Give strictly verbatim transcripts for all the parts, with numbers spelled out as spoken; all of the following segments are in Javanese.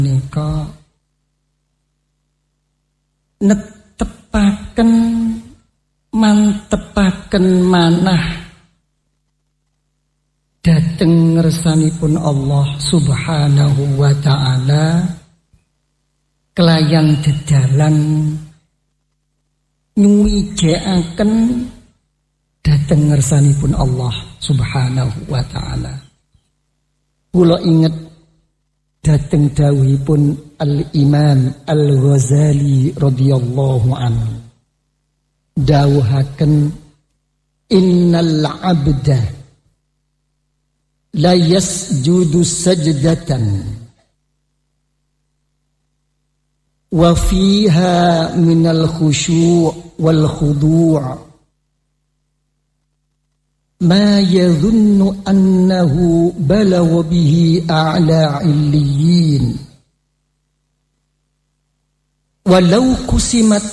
Nika netepaken mantepaken manah dhateng ngersanipun Allah Subhanahu wa ta'ala kelayan dedalan nyuwijekaken dhateng ngersanipun Allah Subhanahu wa ta'ala. Kula inget dhateng dawuhipun Al-Imam Al-Ghazali radhiyallahu anhu dawuhaken innal 'abda la yasjudu sajdatan wa fiha minal khusyu' wal khudu' ma yadhunnu annahu balagha bihi a'la 'illiyin walau kusimat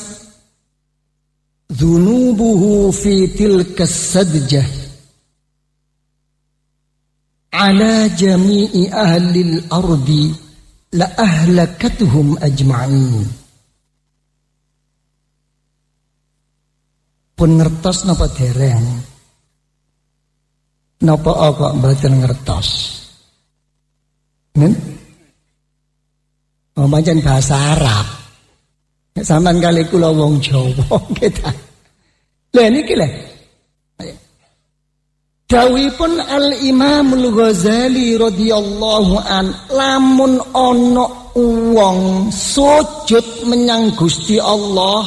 dhunubuhu fi tilka as-sajdah ala jami'i ahli al-ardi la ahlakatuhum ajma'in. Pun ngertos napa dereng? Napa kok mboten ngertos? Nen? Oh, pancen bahasa Arab. Nek sampean kali kula wong Jawa kita. Lha niki lho. Dawuhipun Al-Imam Al-Ghazali radhiyallahu an, lamun ana wong sujud menyang Gusti Allah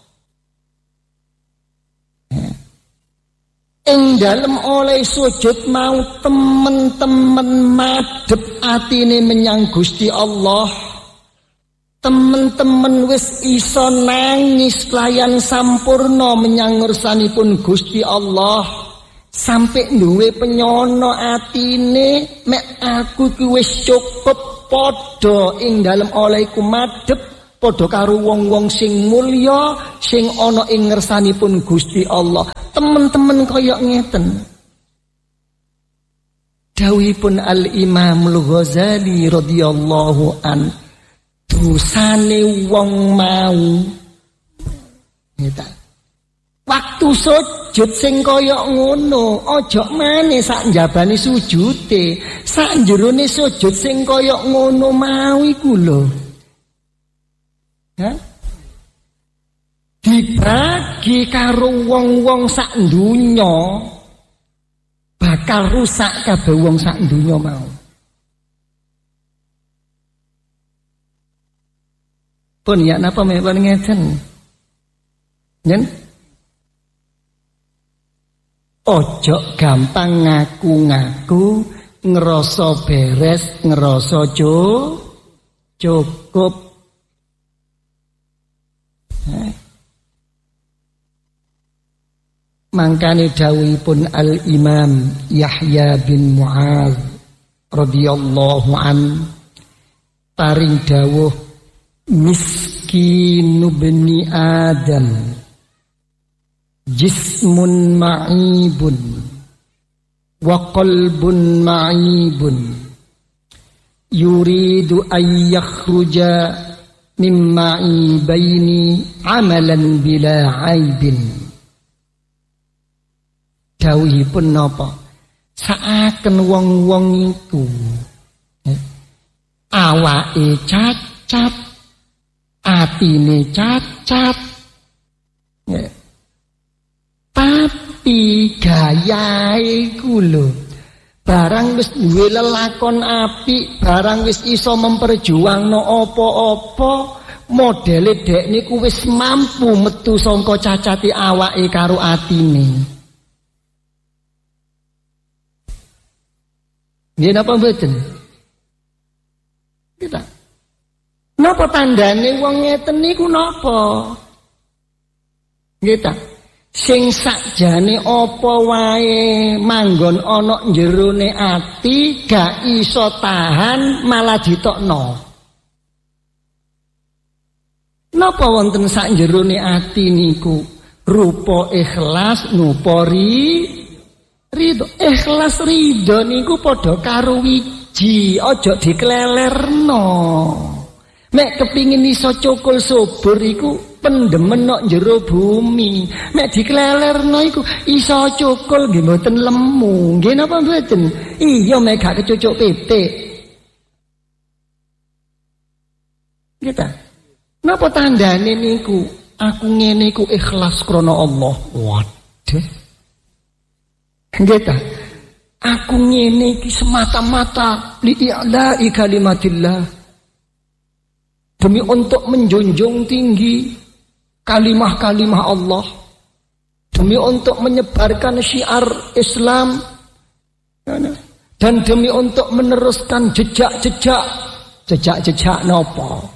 ing dalem oleh sujud mau temen-temen madhep atine menyang Gusti Allah, temen-temen wis iso nangis layan sampurna menyang ngersanipun Gusti Allah, sampai duwe penyono atine mek aku ki wis cukup padha ing dalem olehku madhep padha karo wong-wong sing mulya sing ana ing ngersanipun Gusti Allah. Teman-teman kaya ngeten dawuhipun Al-Imam Al-Ghazali radhiyallahu an, dosane wong mau ngeta waktu sujud sing kaya ngono aja maneh sak njabane sujute, sak jerone sujud sing kaya ngono mau iku lho. Ha? Dibagi karo wong-wong sak donya bakal rusak kabeh wong sak donya mau. Pun ya napa mewon ngeten? Yen ojo gampang ngaku-ngaku ngerasa beres, ngerasa cukup. Mangkane dawuhipun Al-Imam Yahya bin Mu'adz radhiyallahu an paring dawuh miskinu bani Adam jismun ma'ibun wa qalbun ma'ibun yuridu an yakhruja mimma ibaini amalan bila aibin. Dawuhipun napa? Saaken wong-wong iku awake cacat, atine cacat, tapi gayahe iku lho barang wis duwe lelakon apik, barang wis iso memperjuangno apa-apa, modele dek niku wis mampu metu saka cacate awake karo atine. Nggih napa mboten? Kita. Napa tandane wong ngeten niku napa? Nggih ta? Sing sakjane apa wae manggon ana jerone ati gak iso tahan malah ditokno. Napa wonten sak jerone ati niku rupa ikhlas nupori ridho. Ikhlas ridho niku padha karo wiji siji aja diklelerno. Mek kepingin iso cukul subur iku pendemen nok jero bumi. Mek diklelerno iku iso cukul nggih mboten lemu. Nggih napa mboten? Iya mek gak kecucuk pitik. Gitu. Napa tandane niku? Aku ngene iku ikhlas krana Allah. Waduh. Gitu. Aku ngene iki semata-mata li'ila'i kalimatillah. Demi untuk menjunjung tinggi kalimah-kalimah Allah, demi untuk menyebarkan syiar Islam, dan demi untuk meneruskan jejak-jejak jejak-jejak nopo.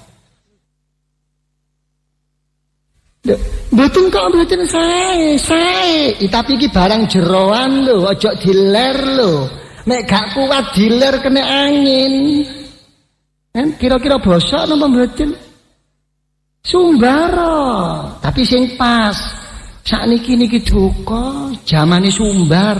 Mboten kok mboten sae, sae. Tapi iki barang jeroan lho, aja diler lho. Nek gak kuat diler kena angin. Kan kira-kira bosok napa mboten? Sumbara, tapi sing pas. Sakniki niki duka, jamane sumbar.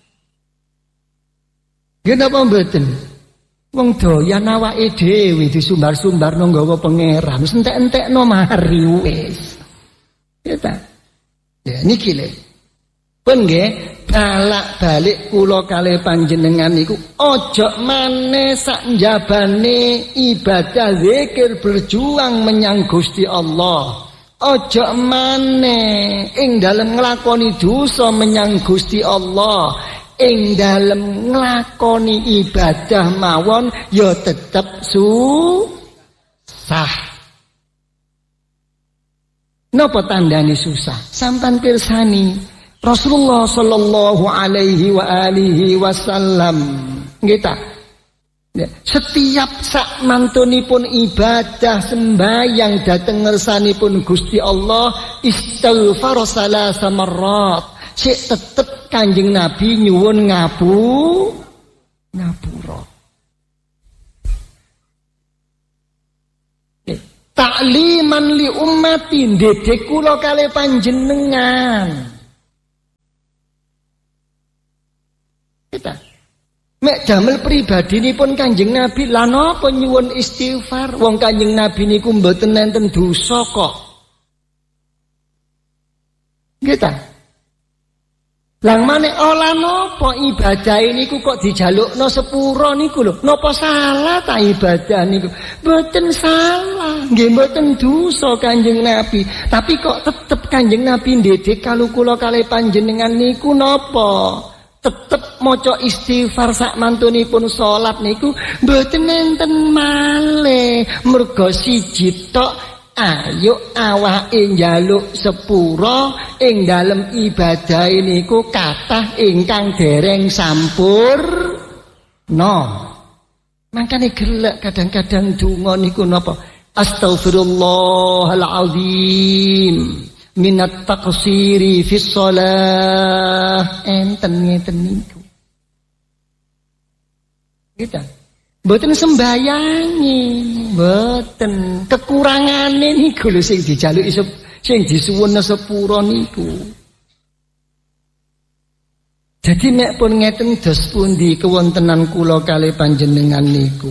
Nggih napa mboten? Wong doyan awake dhewe disumbar-sumbarno nggawa pangeran, wis entek-entekno mari wis. Ya ta? Ya niki lho. Pun nggih, balak-balik kula kalih panjenengan niku aja maneh sak njabane ibadah zikir berjuang menyang Gusti Allah. Aja maneh ing dalem nglakoni dosa menyang Gusti Allah. Ing dalem nglakoni ibadah mawon ya tetep susah. Napa tandane susah? Sampan pirsani Rasulullah sallallahu alaihi wa alihi wasallam nggih. Setiap sak mantunipun ibadah sembahyang dhateng ngersanipun Gusti Allah istighfar salasa marrat. Sik tetep Kanjeng Nabi nyuwun ngapu ngapura. Takliman li ummati ndedek kula kalih panjenengan. Kita mek damel pribadinipun Kanjeng Nabi lan napa nyuwun istighfar wong Kanjeng Nabi niku mboten nenten dosa kok. Kita lang maneh olah napa ibadah niku kok dijalukno sepuro niku lho. Napa salah ta ibadah niku? Mboten salah, nggih mboten dosa Kanjeng Nabi. Tapi kok tetep Kanjeng Nabi ndedek kalau kula kalih panjenengan niku napa? Tetep maca istighfar sak mantunipun salat niku mboten enten malih. Merga siji tok ayo awake njaluk sepura ing dalem ibadah niku kathah ingkang dereng sampur no. Makane gelek kadang-kadang donga niku napa? Astaghfirullahalazim minat taqsiri fis shalah. Enten ngeten niku. Kita mboten sembayangi, mboten kekurangane niku lho sing dijaluki sing disuwun sepura niku. Jadi nek pun ngeten dos pundi kewontenan kula kalih panjenengan niku.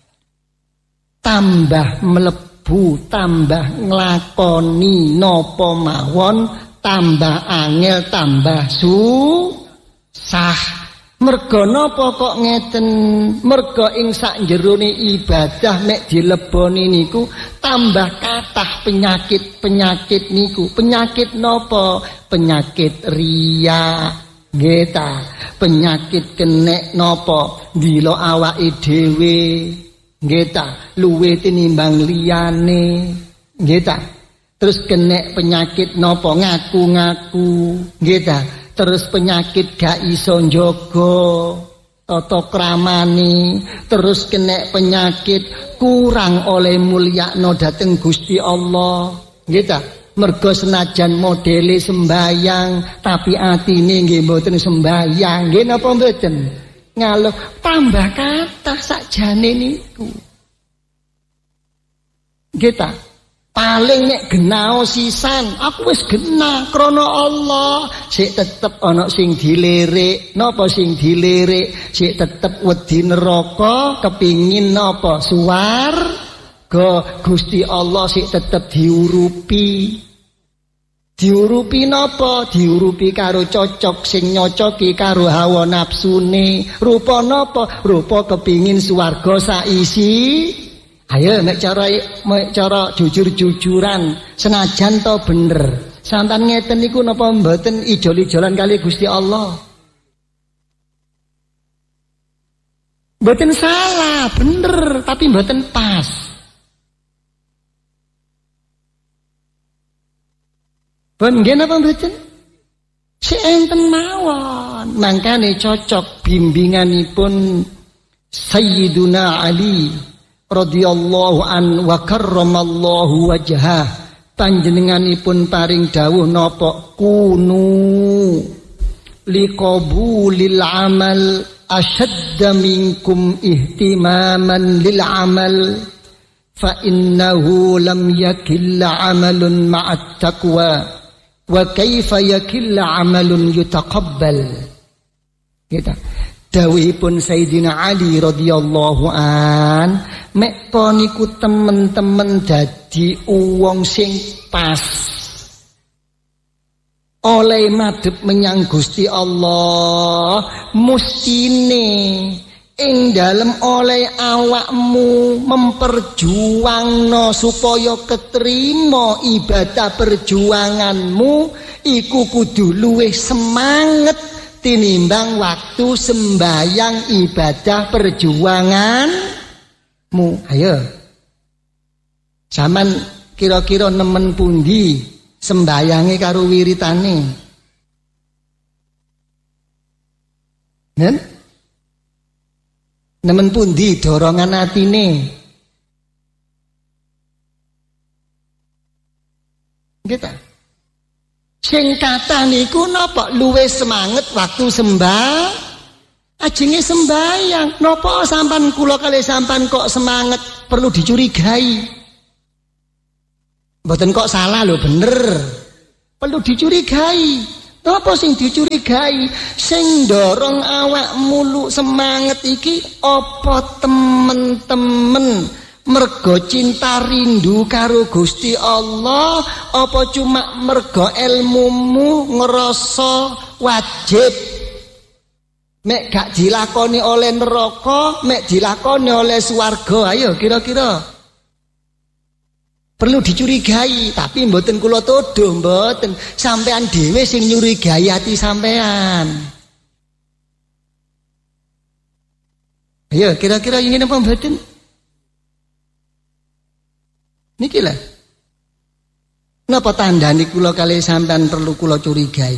Tambah mlebu, tambah nglakoni napa mawon, tambah angel, tambah susah. Merga napa kok ngeten? Merga ing sak jerone ibadah nek dileboni niku tambah kathah penyakit-penyakit niku. Penyakit napa? Penyakit riya. Nggih ta. Penyakit kenek napa? Ndilo awake dhewe. Nggih ta. Luwe tinimbang liyane. Nggih ta. Terus kenek penyakit napa? Ngaku-ngaku. Nggih ta. Terus penyakit gak iso njaga tata kramane, terus kena penyakit kurang oleh mulyakno dhateng Gusti Allah. Nggih ta? Merga senajan modele sembayang tapi atine nggih mboten sembayang. Nggih napa mboten? Ngaluh tambah kathah sakjane niku. Nggih ta? Paling nek genao sisan, aku wis genah krana Allah. Sik tetep ana sing dilirik, napa sing dilirik, sik tetep wedi neraka, kepingin napa suwarga. Gusti Allah sik tetep diurupi. Diurupi napa? Diurupi karo cocok sing nyocoki karo hawa nafsune. Rupa napa? Rupa kepingin suwarga saisi. Ayo mek cara mek cara jujur-jujuran, senajan to bener. Sampeyan ngeten niku napa mboten ijol-ijolan kali Gusti Allah? Mboten salah, bener, tapi mboten pas. Pun nggih napa mboten? Si enten mawon, mangkane cocok bimbinganipun Sayyiduna Ali radhiyallahu an wa karramallahu wajhah. Panjenenganipun paring dawuh napa kunu liqabulil amal ashadda minkum ihtimaman lil amal fa innahu lam yakilla amalun ma'at taqwa wa kaifa yakilla amalun yutaqabbal. Kita dawuhipun Sayyidina Ali radhiyallahu an, mek niku temen-temen dadi uwong sing pas oleh madhep menyang Gusti Allah, mustine ing dalem oleh awakmu memperjuangno supaya keterima ibadah perjuanganmu iku kudu luwih semangat tinimbang waktu sembayang ibadah perjuanganmu. Ayo, zaman kira-kira nemen pundi sembayange karo wiritane? Nen? Nemen pundi dorongan atine? Kita sing kathah niku napa luwih semangat waktu sembah ajenge sembayang. Napa sampan kula kali sampan kok semangat perlu dicurigai? Mboten kok salah lho, bener. Perlu dicurigai. Napa sing dicurigai? Sing dorong awakmu lu semangat iki apa temen-temen mergo cinta rindu karo Gusti Allah, apa cuma mergo ilmumu ngerasa wajib mek gak dilakoni oleh neraka, mek dilakoni oleh swarga? Ayo kira-kira perlu dicurigai. Tapi mboten kula tuduh, mboten, sampean dhewe sing nyurigai ati sampean. Ayo kira-kira ingin apa mboten? Niki lah. Napa tandane kula kali sampean perlu kula curigai?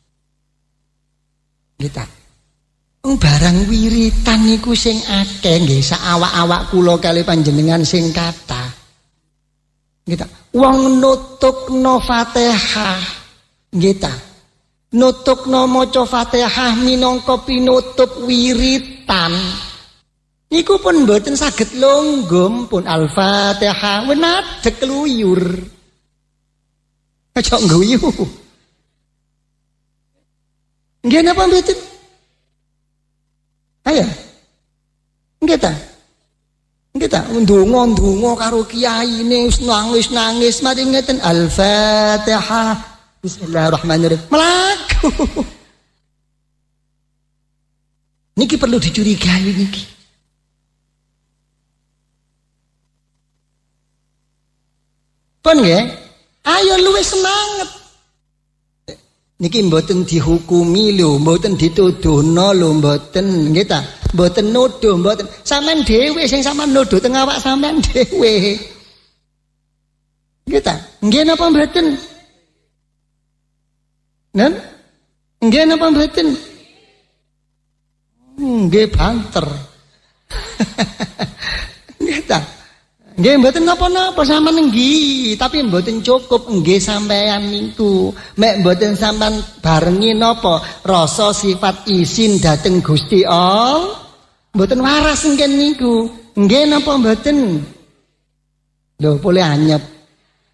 Kita barang wiritan niku sing akeh nggih sak awak-awak kula kali panjenengan sing kathah. Kita wong nutukno Fatihah nggih ta. Nutukno maca Fatihah minangka pinutup wiritan. Iku pun mboten saged longgom pun Al-Fatihah wenadeg kluyur. Aja ngguyu. Nggih napa mboten? Ayo. Nggih ta? Nggih ta, ndonga-ndonga karo kiyaine wis nangis-nangis mari ngeten Al-Fatihah. Bismillahirrahmanirrahim. Mlaku. Niki perlu dicurigai niki. Pun nggih, ayo luwih semangat. Niki mboten dihukumi lho, mboten dituduhno lho, mboten nggih ta? Mboten nuduh, mboten. Sampeyan dhewe sing sampeyan nuduh teng awak sampeyan dhewe. Nggih ta? Nggih napa mboten? Nen? Nggih napa mboten? Nggih banter. Nggih ta? Nggih mboten napa-napa sampean nggih, tapi mboten cukup nggih sampean niku. Mek mboten sampean barengi napa rasa sifat izin dhateng Gusti Allah, mboten waras nggen niku. Nggih napa mboten? Lho, boleh anyep.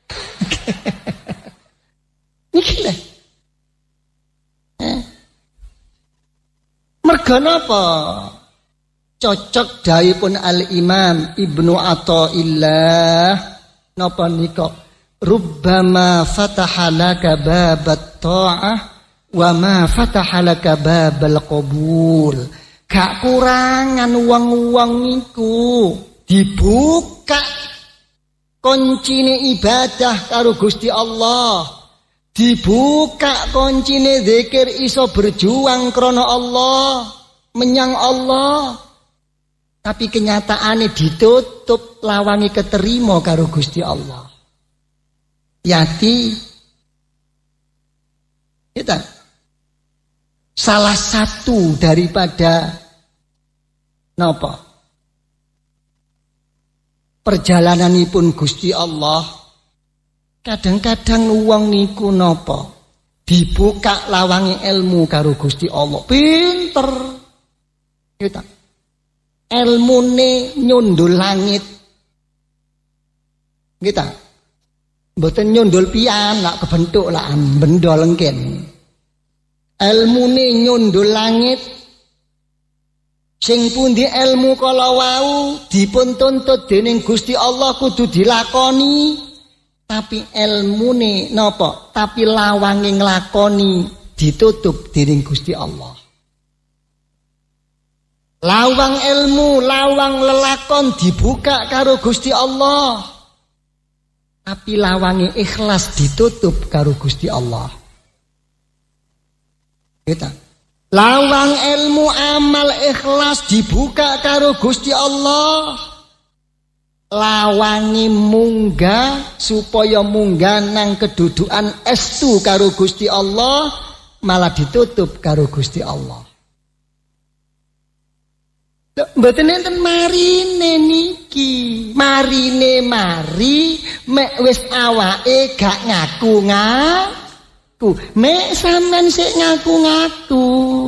Mergo napa? Cocok dawuhipun Al-Imam Ibnu Athaillah napa nika? Rubbama fataha laka babat ta'ah wa ma fataha laka babal qabul. Gak kurangan wong-wong niku dibuka kuncine ibadah karo Gusti Allah. Dibuka kuncine zikir iso berjuang krana Allah, menyang Allah. Tapi kenyataane ditutup lawangi keterima karo Gusti Allah. Yati kita salah satu daripada napa perjalananipun Gusti Allah, kadang-kadang uang niku napa dibuka lawangi ilmu karo Gusti Allah. Pinter kita ilmune nyundul langit kita mboten nyundul pian lak kebentuk lak benda lengken. Ilmune nyundul langit sing pundi ilmu kala wau dipun tuntut dening Gusti Allah kudu dilakoni, tapi ilmune napa? Tapi lawange nglakoni ditutup dening Gusti Allah. Lawang ilmu, lawang lelakon dibuka karo Gusti Allah, tapi lawange ikhlas ditutup karo Gusti Allah. Kita lawang ilmu amal ikhlas dibuka karo Gusti Allah, lawangi munggah supaya munggah nang kedudukan estu karo Gusti Allah malah ditutup karo Gusti Allah. Mboten enten marine niki, marine mari mek wis awake gak ngaku-ngaku, mek sampean sik ngaku-ngaku.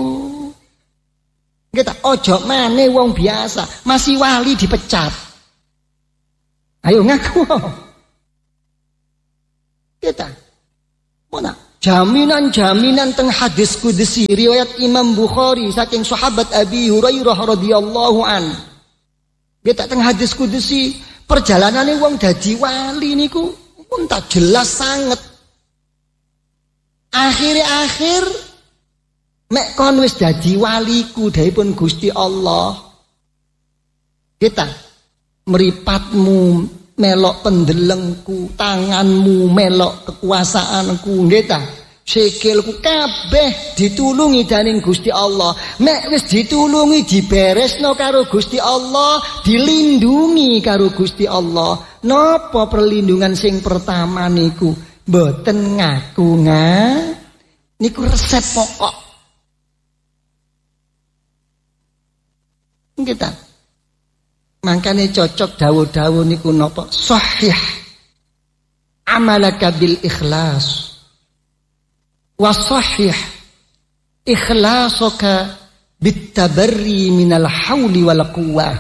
Kita ojo maneh wong biasa, masih wali dipecat. Ayo ngaku. Kita mana jaminan-jaminan teng hadis qudsi riwayat Imam Bukhari saking sahabat Abi Hurairah radhiyallahu an. Kita teng hadis qudsi perjalanane wong dadi wali niku pun tak jelas sanget. Akhir-akhir mek kon wis dadi waliku dawuhipun Gusti Allah. Kita mripatmu melok pendelengku, tanganmu melok kekuasaanku, nggih ta? Sikilku kabeh ditulungi dening Gusti Allah. Mek wis ditulungi diberesno karo Gusti Allah, dilindungi karo Gusti Allah. Napa perlindungan sing pertama niku? Mboten ngaku-ngaku. Niku resep pokok. Nggih ta? Makanya cocok dawuh-dawuh niku napa? Sahih amalaka bil ikhlas wa sahih ikhlasuka bit tabarri minal hauli wal quwwah.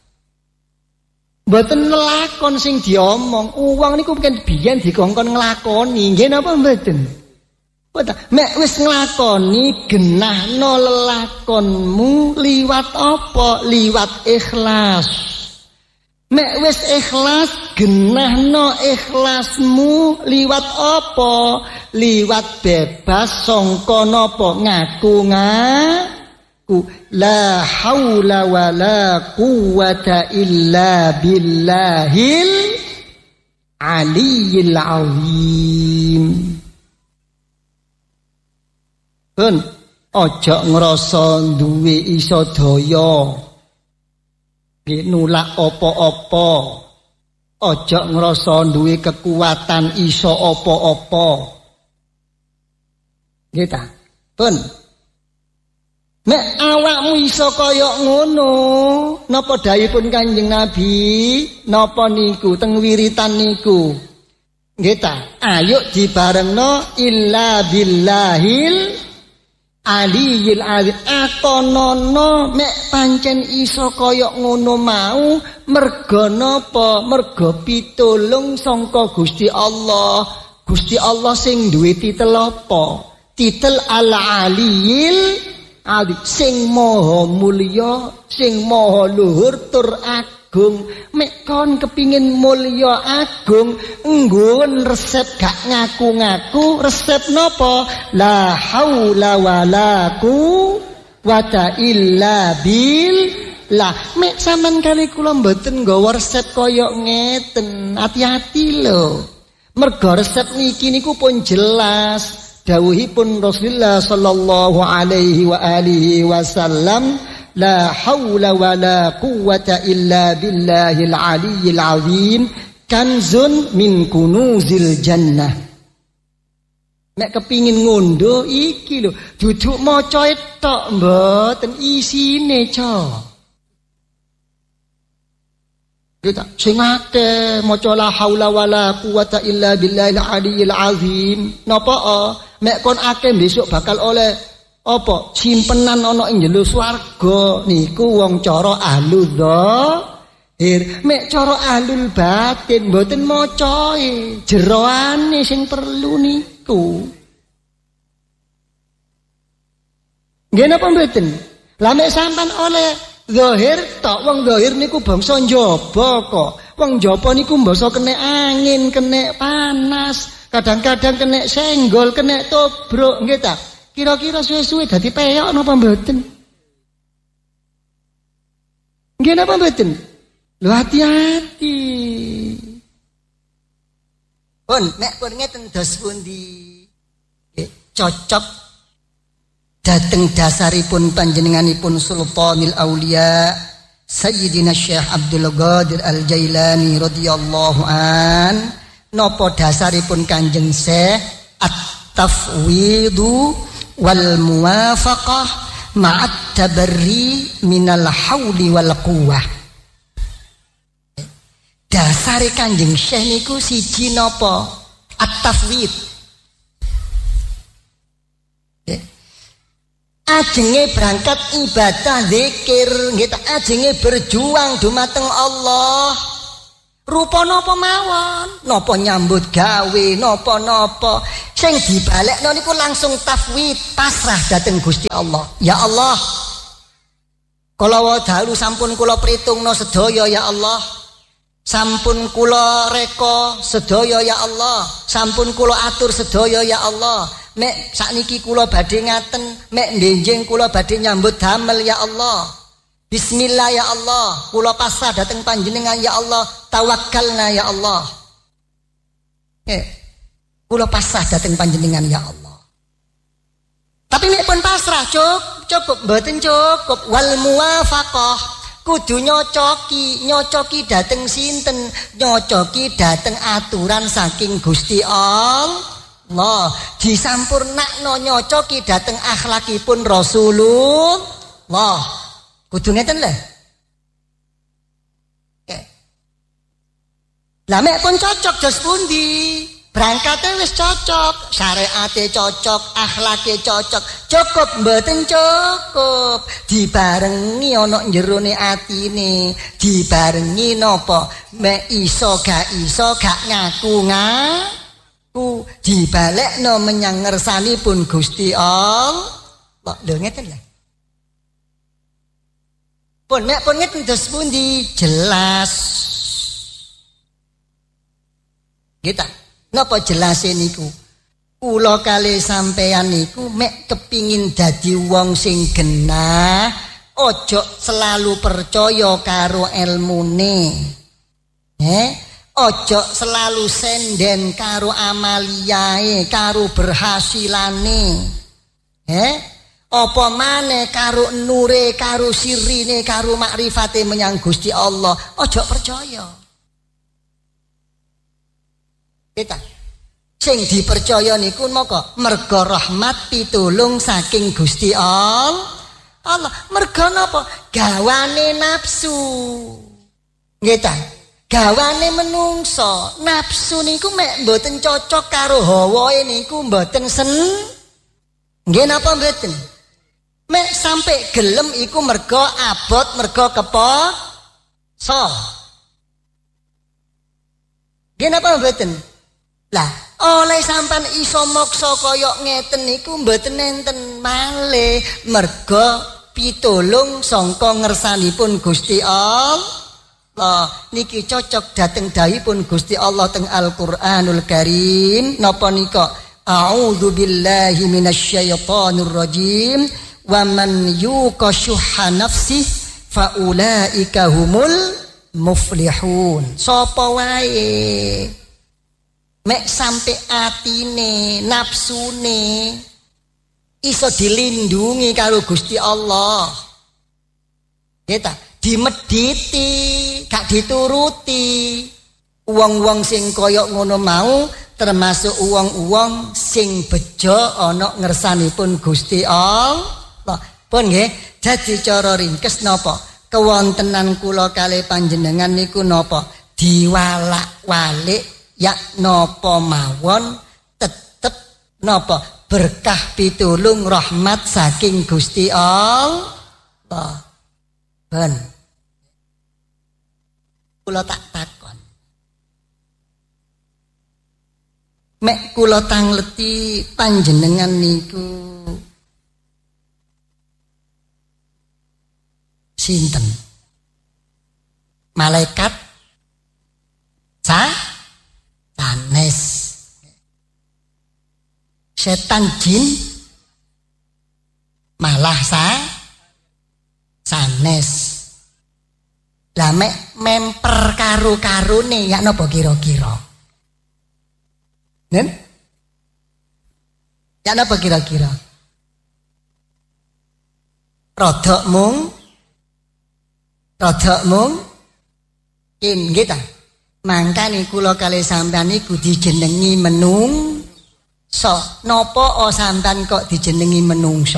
Mboten nglakon sing diomong, uang niku mungkin biyen dikongkon nglakoni, nggih napa mboten? Mboten, mek wis nglakoni genahno lelakonmu liwat apa? Liwat ikhlas. Mek wis ikhlas genahno ikhlasmu liwat apa? Liwat bebas sangka napa? Ngaku-ngaku. La haula wala quwwata illa billahil aliyyil azim. Pun ojo ngrasa duwe iso daya nulak apa-apa, ojo ngrasa duwe kekuatan iso apa-apa. Nggih ta? Pun nek awakmu iso kaya ngono, napa dawuhipun Kanjeng Nabi? Napa niku teng wiritan niku? Nggih ta? Ayo dibarengno illa billahil aliyil azim. Akonono mek pancen iso kaya ngono mau merga napa? Merga pitulung sangka Gusti Allah. Gusti Allah sing duwe titel apa? Titel al-aliyil adi sing maha mulya sing maha luhur tur agung mek kon kepingin mulya agung nggon resep gak ngaku-ngaku resep napa la haula wala quwata illa billah mek sampean kali kula mboten nggawa resep kaya ngeten hati-hati lho merga resep niki niku pun jelas dawuhipun Rasulullah sallallahu alaihi wa alihi wasallam la haula wala quwata illa billahil aliyyil azim kanzun min kunuzil jannah nek kepingin ngondo iki lho duduk maca tok mboten isine co kita sing akeh maca la haula wala quwata illa billahil aliyyil azim napa mek kon akeh besok bakal oleh apa simpenan ana ing jero swarga niku wong cara ahlul dzahir mek cara ahlul batin mboten macae jeroane sing perlu niku nggih napa mboten lah mek sampean oleh zahir tok wong zahir niku bangsa njaba kok wong njaba niku mbasa kena angin kena panas kadang-kadang kena senggol kena tobruk nggih ta kira-kira suwe-suwe dadi peyok napa mboten nggih napa mboten lho hati-hati pun nek pun ngeten dos pundi cocok dateng dasaripun panjenenganipun Sultanil Aulia Sayyidina Syekh Abdul Qadir Al-Jailani radhiyallahu an napa dasaripun Kanjeng Syekh at-tafwidu wal muwafaqah ma'at tabarri minal hauli wal quwwah dasare Kanjeng Syekh niku siji napa at-tafwid ajenge berangkat ibadah zikir nggih ajenge berjuang dumateng Allah rupa napa mawon napa nyambut gawe napa-napa sing dibalekno niku langsung tafwid pasrah dhateng Gusti Allah ya Allah kala dalu sampun kula pritungna sedaya ya Allah sampun kula reka sedaya ya Allah sampun kula atur sedaya ya Allah mek sakniki kula badhe ngaten mek ndenjing kula badhe nyambut damel ya Allah bismillah ya Allah kula pasrah dhateng panjenengan ya Allah tawakkalna ya Allah eh kula pasrah dhateng panjenengan ya Allah tapi nek pun pasrah cukup cukup mboten cukup wal muwafaqah kudu nyocoki nyocoki dhateng sinten nyocoki dhateng aturan saking Gusti Allah Allah disampurnakno nyocoki dhateng akhlakipun Rasulullah kudu ngeten lho oke lah mek pun cocok jos pundi berangkate wis cocok syariate cocok akhlake cocok cukup mboten cukup dibarengi ana jerone atine dibarengi napa mek iso gak iso gak ngaku ngaku ku dibalekno menyang ngersanipun Gusti Allah lho ngeten lho pun nek pun ngeten dos pundi jelas kita napa jelase niku kula kali sampeyan niku mek kepingin dadi wong sing genah ojo selalu percaya karo ilmune eh ojo selalu senden karo amaliyae karo berhasilane eh apa maneh karo nure karo sirine karo makrifate menyang Gusti Allah ojo percaya kita sing dipercaya niku moko merga rahmat pitulung saking Gusti Allah Allah merga napa gawane nafsu nggih ta gawane menungso nafsu niku mek mboten cocok karo hawae niku mboten sen nggih napa mboten mek sampai gelem iku mergo abot mergo keposo nggih napa mboten lah Oleh sampan iso moksa kaya ngeten niku mboten enten malih merga pitulung sangka ngersanipun Gusti Allah. Niki cocok dhateng dawuhipun Gusti Allah teng Al-Qur'anul Karim. Napa nika? A'udzu billahi minasyaitonir rajim. Wa man yuqa syuhha nafsihi fa ulaika humul muflihun. Sapa wae mek sampai atine, nafsune iso dilindungi karo Gusti Allah. Kita dimediti, gak dituruti. Wong-wong sing kaya ngono mau termasuk wong-wong sing bejo ana ngersanipun Gusti Allah. Pun nggih, dadi cara ringkes napa? Kewontenan kula kalih panjenengan niku napa? Diwalak-walik ya napa mawon tetep napa berkah pitulung rahmat saking Gusti Allah. Ben kula tak takon, mek kula tangleti panjenengan niku sinten? Malaikat sa sanes, setan jin malah sa sanes. Lah mek memper karo-karone ya napa kira-kira? Nen? Ya napa kira-kira? Rodok mung rodok mung kin nggih ta? Mangkane kula kalih sampean niku dijenengi menungso. Napa o sampean kok dijenengi menungso?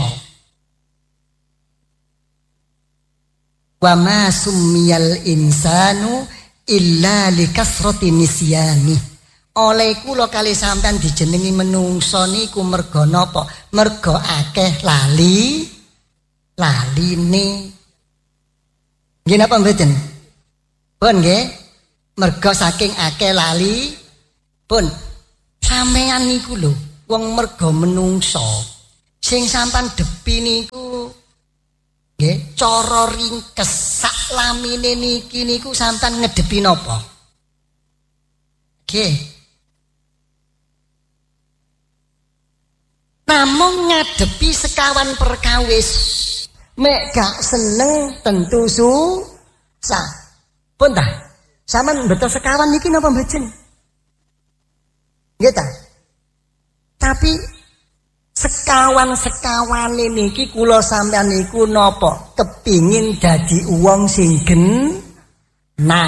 Wa ma summiyal insanu illa likasrati nisyani. Oleh kula kalih sampean dijenengi menungso niku merga napa? Merga akeh lali laline. Nggih napa mboten? Pun nggih. Merga saking akeh lali pun sampeyan niku lho wong merga menungso sing sampan depi niku nggih cara ringkes sak lamine niki niku sampan ngedepi napa nggih namung ngadepi sekawan perkawis mek gak seneng tentu susah pun ta. Sampeyan betul sekawan niki napa mboten? Nggih ta? Tapi sekawan-sekawane niki kula sampeyan niku napa? Kepingin dadi wong sing genah.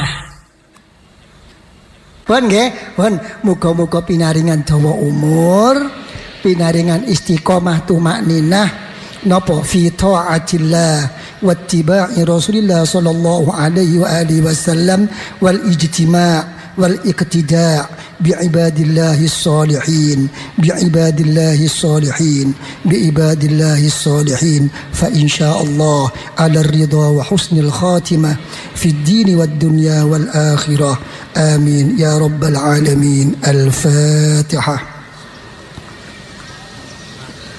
Pun nggih, pun muga-muga pinaringan dawa umur, pinaringan istiqomah tumakninah napa fi ta'atillah wattiba'i Rasulillah sallallahu alaihi wa alihi wasallam wal ijtima' wal iqtida' bi ibadillahi salihin bi ibadillahi salihin bi ibadillahi salihin fa insyaallah ala ridha wa husnil khatimah fi ad-din wad dunya wal akhirah amin ya rabbal alamin al-fatihah.